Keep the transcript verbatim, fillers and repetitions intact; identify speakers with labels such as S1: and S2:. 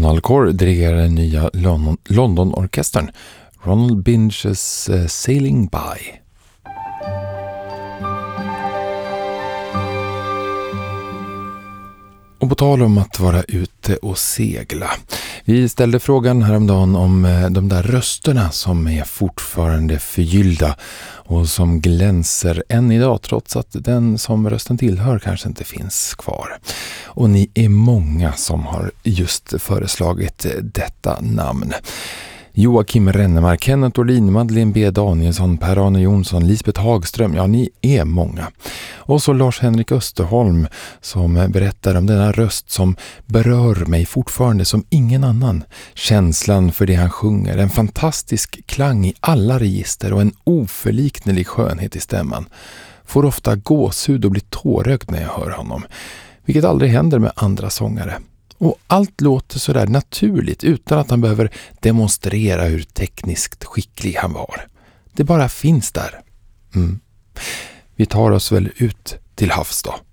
S1: Ron Alcor dirigerar den nya London, London-orkestern Ronald Binges uh, Sailing By. Och på tal om att vara ute och segla. Vi ställde frågan häromdagen om de där rösterna som är fortfarande förgyllda och som glänser än idag trots att den som rösten tillhör kanske inte finns kvar. Och ni är många som har just föreslagit detta namn. Joakim Rennemark, Kenneth Orlin, Madeleine B. Danielsson, Per-Arne Jonsson, Lisbeth Hagström, ja ni är många. Och så Lars-Henrik Österholm som berättar om denna röst som berör mig fortfarande som ingen annan. Känslan för det han sjunger, en fantastisk klang i alla register och en oförliknelig skönhet i stämman. Får ofta gåshud och blir tårögd när jag hör honom, vilket aldrig händer med andra sångare. Och allt låter så där naturligt utan att han behöver demonstrera hur tekniskt skicklig han var. Det bara finns där. Mm. Vi tar oss väl ut till havs då.